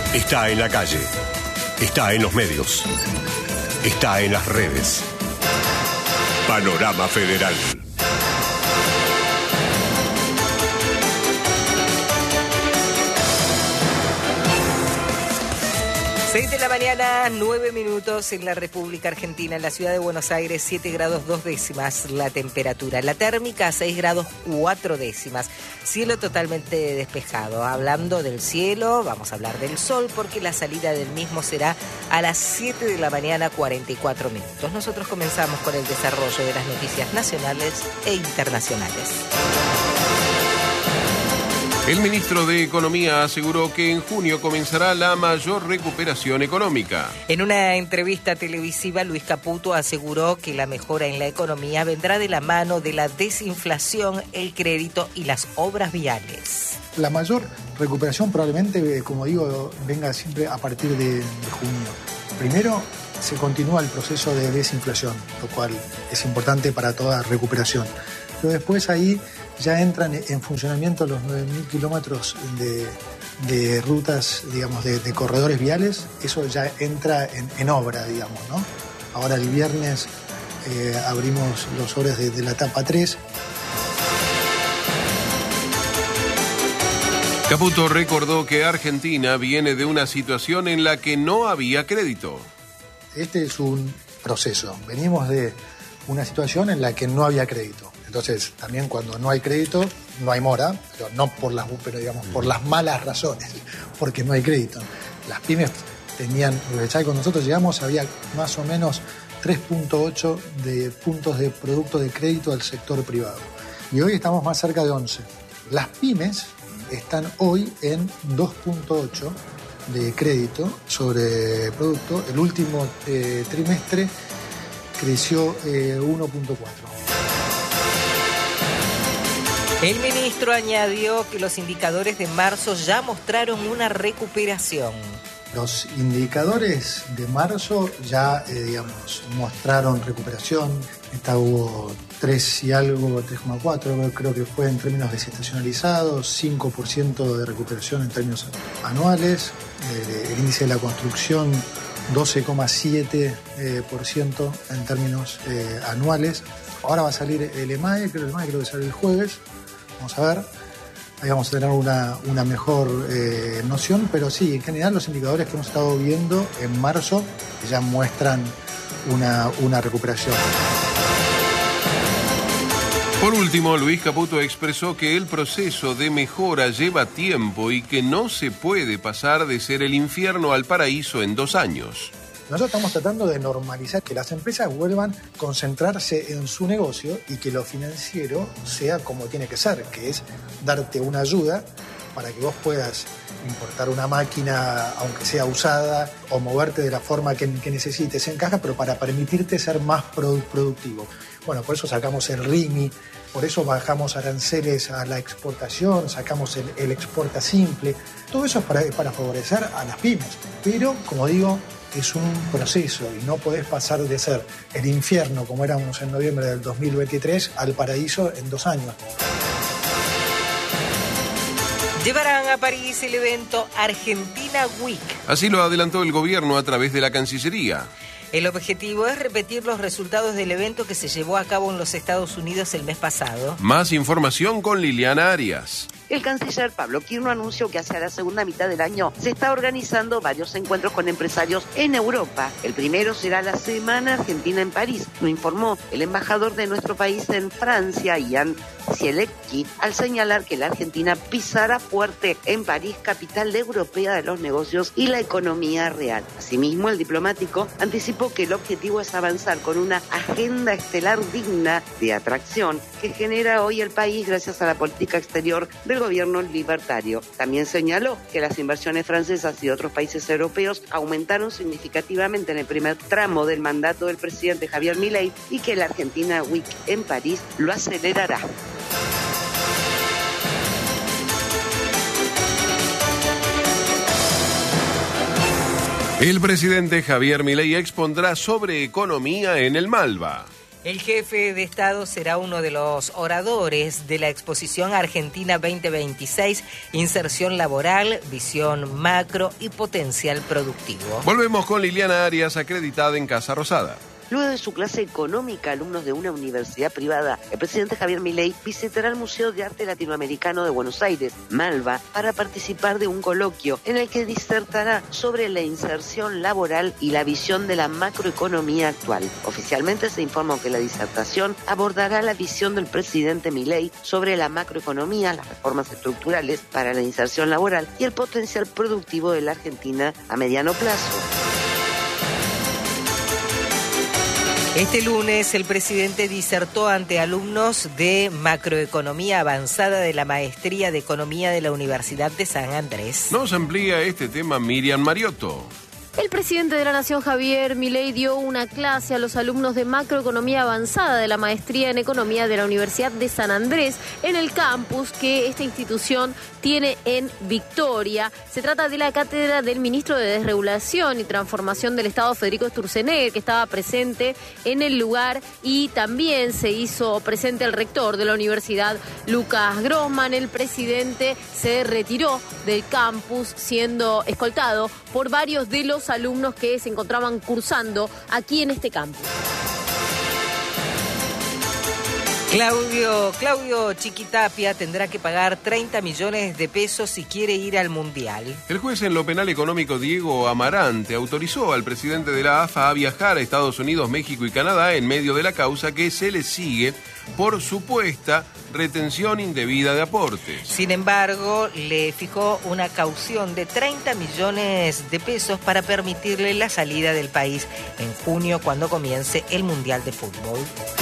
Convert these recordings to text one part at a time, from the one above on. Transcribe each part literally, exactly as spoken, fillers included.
Está en la calle, está en los medios, está en las redes. Panorama Federal. seis de la mañana, nueve minutos en la República Argentina, en la ciudad de Buenos Aires, siete grados dos décimas la temperatura. La térmica, seis grados cuatro décimas. Cielo totalmente despejado. Hablando del cielo, vamos a hablar del sol, porque la salida del mismo será a las siete de la mañana, cuarenta y cuatro minutos. Nosotros comenzamos con el desarrollo de las noticias nacionales e internacionales. El ministro de Economía aseguró que en junio comenzará la mayor recuperación económica. En una entrevista televisiva, Luis Caputo aseguró que la mejora en la economía vendrá de la mano de la desinflación, el crédito y las obras viales. La mayor recuperación probablemente, como digo, venga siempre a partir de, de junio. Primero, se continúa el proceso de desinflación, lo cual es importante para toda recuperación. Pero después ahí ya entran en funcionamiento los nueve mil kilómetros de, de rutas, digamos, de, de corredores viales. Eso ya entra en, en obra, digamos, ¿no? Ahora el viernes eh, abrimos los obras de, de la etapa tres. Caputo recordó que Argentina viene de una situación en la que no había crédito. Este es un proceso. Venimos de una situación en la que no había crédito. Entonces, también cuando no hay crédito, no hay mora, pero no por las, pero digamos, por las malas razones, porque no hay crédito. Las pymes tenían, ya con nosotros llegamos, había más o menos tres punto ocho de puntos de producto de crédito al sector privado. Y hoy estamos más cerca de once. Las pymes están hoy en dos punto ocho de crédito sobre producto. El último eh, trimestre creció eh, uno punto cuatro. El ministro añadió que los indicadores de marzo ya mostraron una recuperación. Los indicadores de marzo ya, eh, digamos, mostraron recuperación. Esta hubo tres y algo, tres coma cuatro, creo que fue en términos desestacionalizados, cinco por ciento de recuperación en términos anuales. Eh, el índice de la construcción, doce coma siete por ciento en términos eh, anuales. Ahora va a salir el EMAE, creo, el EMAE creo que sale el jueves. Vamos a ver, ahí vamos a tener una, una mejor eh, noción, pero sí, en general los indicadores que hemos estado viendo en marzo ya muestran una, una recuperación. Por último, Luis Caputo expresó que el proceso de mejora lleva tiempo y que no se puede pasar de ser el infierno al paraíso en dos años. Nosotros estamos tratando de normalizar que las empresas vuelvan a concentrarse en su negocio y que lo financiero sea como tiene que ser, que es darte una ayuda para que vos puedas importar una máquina, aunque sea usada, o moverte de la forma que, que necesites en caja, pero para permitirte ser más produ- productivo. Bueno, por eso sacamos el R I M I, por eso bajamos aranceles a la exportación, sacamos el, el exporta simple. Todo eso es para, para favorecer a las pymes. Pero, como digo, es un proceso y no podés pasar de ser el infierno, como éramos en noviembre del dos mil veintitrés, al paraíso en dos años. Llevarán a París el evento Argentina Week. Así lo adelantó el gobierno a través de la Cancillería. El objetivo es repetir los resultados del evento que se llevó a cabo en los Estados Unidos el mes pasado. Más información con Liliana Arias. El canciller Pablo Quirno anunció que hacia la segunda mitad del año se está organizando varios encuentros con empresarios en Europa. El primero será la Semana Argentina en París, lo informó el embajador de nuestro país en Francia, Ian Zielecki, al señalar que la Argentina pisará fuerte en París, capital europea de los negocios y la economía real. Asimismo, el diplomático anticipó que el objetivo es avanzar con una agenda estelar digna de atracción que genera hoy el país gracias a la política exterior del gobierno libertario. También señaló que las inversiones francesas y otros países europeos aumentaron significativamente en el primer tramo del mandato del presidente Javier Milei y que la Argentina Week en París lo acelerará. El presidente Javier Milei expondrá sobre economía en el Malva. El jefe de Estado será uno de los oradores de la exposición Argentina veinte veintiséis, Inserción Laboral, Visión Macro y Potencial Productivo. Volvemos con Liliana Arias, acreditada en Casa Rosada. Luego de su clase económica, alumnos de una universidad privada, el presidente Javier Milei visitará el Museo de Arte Latinoamericano de Buenos Aires, Malva, para participar de un coloquio en el que disertará sobre la inserción laboral y la visión de la macroeconomía actual. Oficialmente se informó que la disertación abordará la visión del presidente Milei sobre la macroeconomía, las reformas estructurales para la inserción laboral y el potencial productivo de la Argentina a mediano plazo. Este lunes el presidente disertó ante alumnos de macroeconomía avanzada de la Maestría de Economía de la Universidad de San Andrés. Nos amplía este tema Miriam Mariotto. El presidente de la Nación, Javier Milei, dio una clase a los alumnos de macroeconomía avanzada de la Maestría en Economía de la Universidad de San Andrés en el campus que esta institución tiene en Victoria. Se trata de la cátedra del ministro de Desregulación y Transformación del Estado, Federico Sturzenegger, que estaba presente en el lugar, y también se hizo presente el rector de la universidad, Lucas Grossman. El presidente se retiró del campus siendo escoltado por varios de los alumnos que se encontraban cursando aquí en este campus. Claudio, Claudio Chiquitapia tendrá que pagar treinta millones de pesos si quiere ir al Mundial. El juez en lo penal económico Diego Amarante autorizó al presidente de la A F A a viajar a Estados Unidos, México y Canadá en medio de la causa que se le sigue por supuesta retención indebida de aportes. Sin embargo, le fijó una caución de treinta millones de pesos para permitirle la salida del país en junio, cuando comience el Mundial de Fútbol.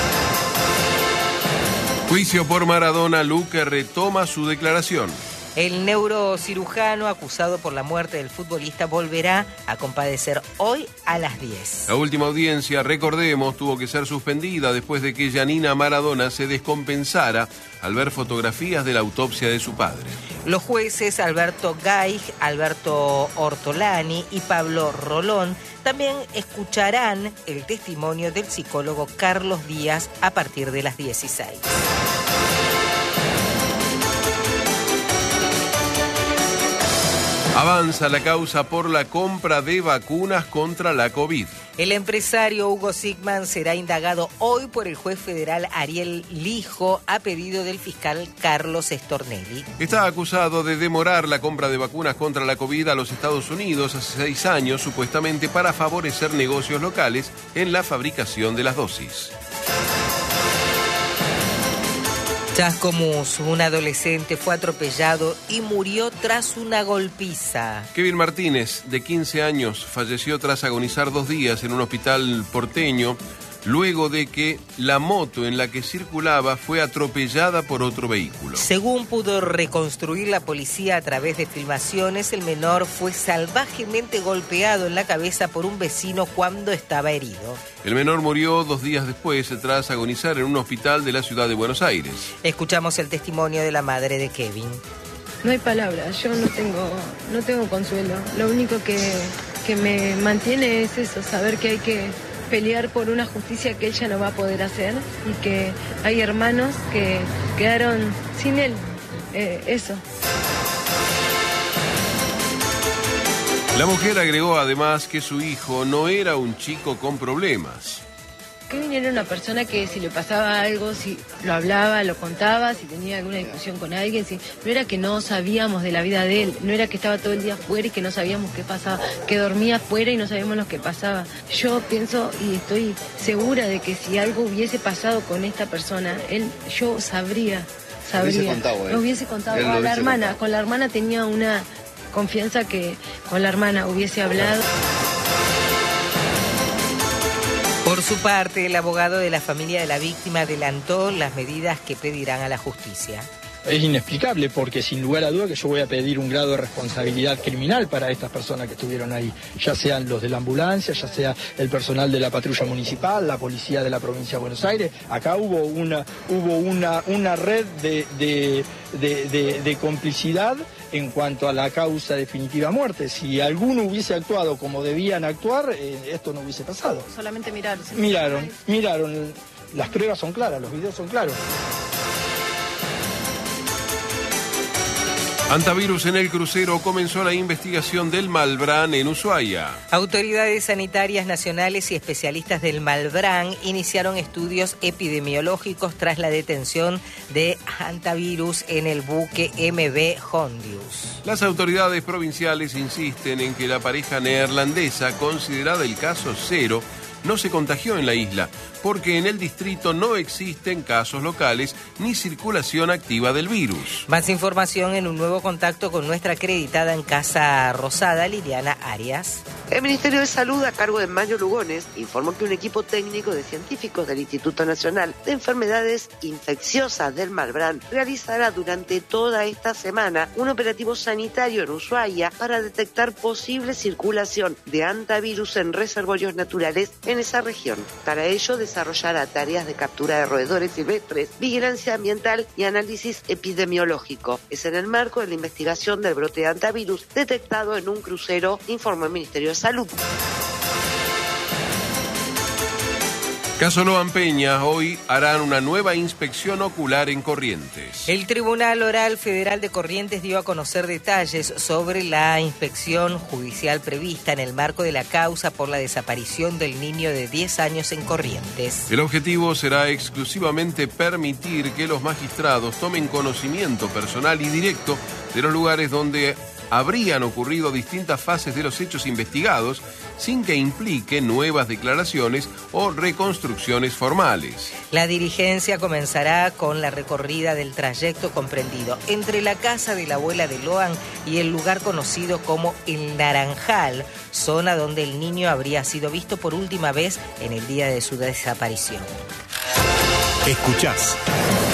Juicio por Maradona, Luque retoma su declaración. El neurocirujano acusado por la muerte del futbolista volverá a comparecer hoy a las diez. La última audiencia, recordemos, tuvo que ser suspendida después de que Giannina Maradona se descompensara al ver fotografías de la autopsia de su padre. Los jueces Alberto Gaig, Alberto Ortolani y Pablo Rolón también escucharán el testimonio del psicólogo Carlos Díaz a partir de las dieciséis. Avanza la causa por la compra de vacunas contra la COVID. El empresario Hugo Sigman será indagado hoy por el juez federal Ariel Lijo a pedido del fiscal Carlos Stornelli. Está acusado de demorar la compra de vacunas contra la COVID a los Estados Unidos hace seis años, supuestamente para favorecer negocios locales en la fabricación de las dosis. Chascomús, un adolescente fue atropellado y murió tras una golpiza. Kevin Martínez, de quince años, falleció tras agonizar dos días en un hospital porteño, luego de que la moto en la que circulaba fue atropellada por otro vehículo. Según pudo reconstruir la policía a través de filmaciones, el menor fue salvajemente golpeado en la cabeza por un vecino cuando estaba herido. El menor murió dos días después tras agonizar en un hospital de la ciudad de Buenos Aires. Escuchamos el testimonio de la madre de Kevin. No hay palabras, yo no tengo, no tengo consuelo. Lo único que, que me mantiene es eso, saber que hay que pelear por una justicia que ella no va a poder hacer y que hay hermanos que quedaron sin él. Eh, eso. La mujer agregó además que su hijo no era un chico con problemas. Kevin era una persona que si le pasaba algo, si lo hablaba, lo contaba, si tenía alguna discusión con alguien, si, no era que no sabíamos de la vida de él, no era que estaba todo el día afuera y que no sabíamos qué pasaba, que dormía afuera y no sabíamos lo que pasaba. Yo pienso y estoy segura de que si algo hubiese pasado con esta persona, él, yo sabría, sabría. Hubiese contado, ¿eh? Lo hubiese contado Él a lo la hubiese hermana, contado. con la hermana tenía una confianza que con la hermana hubiese hablado. Por su parte, el abogado de la familia de la víctima adelantó las medidas que pedirán a la justicia. Es inexplicable porque sin lugar a duda que yo voy a pedir un grado de responsabilidad criminal para estas personas que estuvieron ahí, ya sean los de la ambulancia, ya sea el personal de la patrulla municipal, la policía de la provincia de Buenos Aires. Acá hubo una, hubo una, una red de, de, de, de, de complicidad en cuanto a la causa definitiva muerte. Si alguno hubiese actuado como debían actuar, eh, esto no hubiese pasado. Solamente mirar. Miraron, miraron. las pruebas son claras, los videos son claros. Antivirus en el crucero, comenzó la investigación del Malbrán en Ushuaia. Autoridades sanitarias nacionales y especialistas del Malbrán iniciaron estudios epidemiológicos tras la detención de Antivirus en el buque M V Hondius. Las autoridades provinciales insisten en que la pareja neerlandesa, considerada el caso cero, no se contagió en la isla, porque en el distrito no existen casos locales ni circulación activa del virus. Más información en un nuevo contacto con nuestra acreditada en Casa Rosada, Liliana Arias. El Ministerio de Salud, a cargo de Mayo Lugones, informó que un equipo técnico de científicos del Instituto Nacional de Enfermedades Infecciosas del Malbrán realizará durante toda esta semana un operativo sanitario en Ushuaia para detectar posible circulación de antivirus en reservorios naturales en esa región. Para ello, desarrollará tareas de captura de roedores silvestres, vigilancia ambiental y análisis epidemiológico. Es en el marco de la investigación del brote de antivirus detectado en un crucero, informó el Ministerio de Salud. Caso Loan Peña, hoy harán una nueva inspección ocular en Corrientes. El Tribunal Oral Federal de Corrientes dio a conocer detalles sobre la inspección judicial prevista en el marco de la causa por la desaparición del niño de diez años en Corrientes. El objetivo será exclusivamente permitir que los magistrados tomen conocimiento personal y directo de los lugares donde habrían ocurrido distintas fases de los hechos investigados, sin que implique nuevas declaraciones o reconstrucciones formales. La diligencia comenzará con la recorrida del trayecto comprendido entre la casa de la abuela de Loan y el lugar conocido como El Naranjal, zona donde el niño habría sido visto por última vez en el día de su desaparición. Escuchás